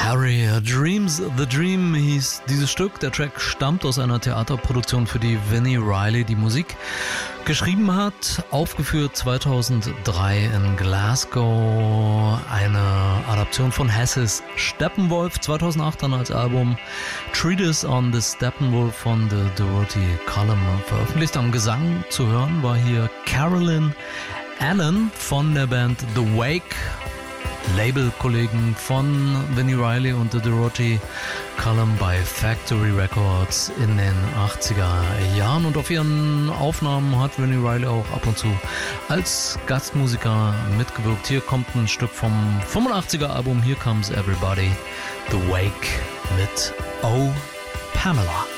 Harry Dreams the Dream hieß dieses Stück. Der Track stammt aus einer Theaterproduktion, für die Vini Riley die Musik geschrieben hat. Aufgeführt 2003 in Glasgow. Eine Adaption von Hesses Steppenwolf. 2008 dann als Album Treatise on the Steppenwolf von The Dorothy Column veröffentlicht. Am Gesang zu hören war hier Carolyn Allen von der Band The Wake. Labelkollegen von Vini Riley und The Dorothy Column bei Factory Records in den 80er Jahren. Und auf ihren Aufnahmen hat Vini Riley auch ab und zu als Gastmusiker mitgewirkt. Hier kommt ein Stück vom 85er Album Here Comes Everybody, The Wake mit Oh Pamela.